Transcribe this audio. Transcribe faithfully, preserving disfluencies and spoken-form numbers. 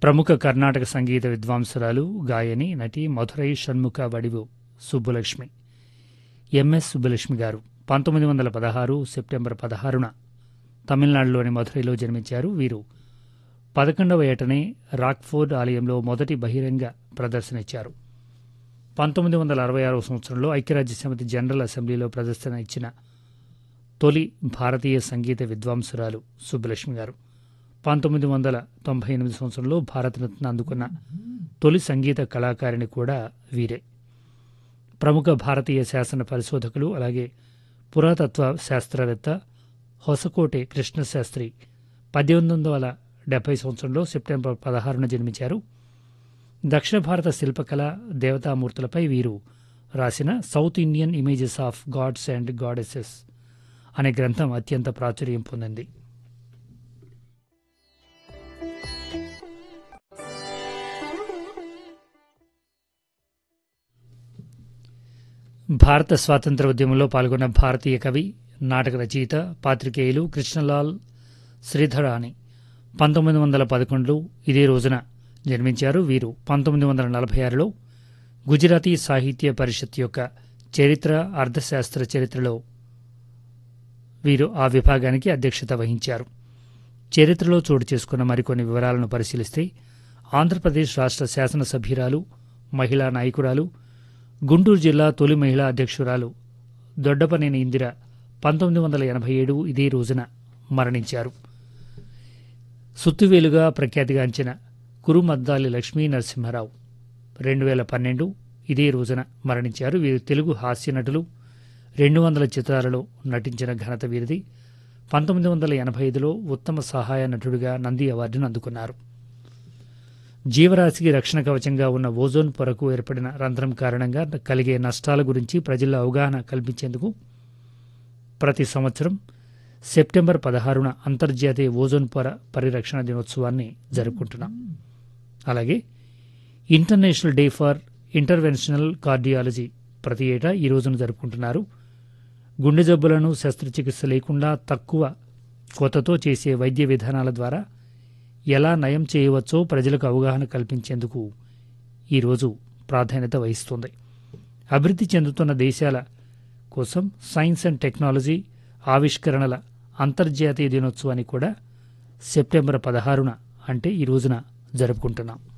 ప్రముఖ కర్ణాటక సంగీత విద్వాంసురాలు, గాయని, నటి మధురై షణ్ముఖ వడివు సుబ్బులక్ష్మి ఎంఎస్ సుబ్బులక్ష్మి గారు పంతొమ్మిది వందల పదహారు సెప్టెంబర్ పదహారున తమిళనాడులోని మధురైలో జన్మించారు. వీరు పదకొండవ ఏటనే రాక్ఫోర్డ్ ఆలయంలో మొదటి బహిరంగ ప్రదర్శన ఇచ్చారు. పంతొమ్మిది వందల అరవై ఆరవ సంవత్సరంలో ఐక్యరాజ్య సమితి జనరల్ అసెంబ్లీలో ప్రదర్శన ఇచ్చిన తొలి భారతీయ సంగీత విద్వాంసురాలు సుబ్బులక్ష్మి గారు. పంతొమ్మిది వందల తొంభై ఎనిమిది సంవత్సరంలో భారతరత్న అందుకున్న తొలి సంగీత కళాకారిణి కూడా వీరే. ప్రముఖ భారతీయ శాసన పరిశోధకులు, అలాగే పురాతత్వ శాస్త్రవేత్త హొసకోటె కృష్ణశాస్త్రి పద్దెనిమిది వందల డెబ్బై సంవత్సరంలో సెప్టెంబర్ పదహారున జన్మించారు. దక్షిణ భారత శిల్పకళ, దేవతామూర్తులపై వీరు రాసిన south Indian images of gods and goddesses అనే గ్రంథం అత్యంత ప్రాచుర్యం పొందింది. భారత స్వాతంత్ర ఉద్యమంలో పాల్గొన్న భారతీయ కవి, నాటక రచయిత, పాత్రికేయులు కృష్ణలాల్ శ్రీధరాని పంతొమ్మిది వందల పదకొండులో ఇదే రోజున జన్మించారు. వీరు పంతొమ్మిది వందల నలభై ఆరులో గుజరాతీ సాహిత్య పరిషత్ యొక్క చరిత్ర, అర్థశాస్త్ర చరిత్రలో వీరు ఆ విభాగానికి అధ్యక్షత వహించారు. చరిత్రలో చోటు చేసుకున్న మరికొన్ని వివరాలను పరిశీలిస్తే ఆంధ్రప్రదేశ్ రాష్ట్ర శాసనసభ్యురాలు, మహిళా నాయకురాలు, గుంటూరు జిల్లా తొలి మహిళా అధ్యక్షురాలు దొడ్డపనేని ఇందిర పంతొమ్మిది వందల ఎనభై ఏడు ఇదే రోజున మరణించారు. సుత్తువేలుగా ప్రఖ్యాతిగాంచిన కురుమద్దాలి లక్ష్మీ నరసింహారావు రెండు వేల పన్నెండు ఇదే రోజున మరణించారు. వీరు తెలుగు హాస్య నటులు. రెండు వందల చిత్రాలలో నటించిన ఘనత వీరిది. పంతొమ్మిది వందల ఎనభై ఐదులో ఉత్తమ సహాయ నటుడిగా నంది అవార్డును అందుకున్నారు. జీవరాశికి రక్షణ కవచంగా ఉన్న ఓజోన్ పొరకు ఏర్పడిన రంధ్రం కారణంగా కలిగే నష్టాల గురించి ప్రజల్లో అవగాహన కల్పించేందుకు ప్రతి సంవత్సరం సెప్టెంబర్ పదహారున అంతర్జాతీయ ఓజోన్ పొర పరిరక్షణ దినోత్సవాన్ని జరుపుకుంటున్నాం. అలాగే international day for interventional cardiology ప్రతి ఏటా ఈ రోజున జరుపుకుంటున్నారు. గుండె జబ్బులను శస్త్రచికిత్స లేకుండా తక్కువ కోతతో చేసే వైద్య విధానాల ద్వారా ఎలా నయం చేయవచ్చో ప్రజలకు అవగాహన కల్పించేందుకు ఈరోజు ప్రాధాన్యత వహిస్తుంది. అభివృద్ధి చెందుతున్న దేశాల కోసం సైన్స్ అండ్ టెక్నాలజీ ఆవిష్కరణల అంతర్జాతీయ దినోత్సవాన్ని కూడా సెప్టెంబర్ పదహారున అంటే ఈ రోజున జరుపుకుంటున్నాం.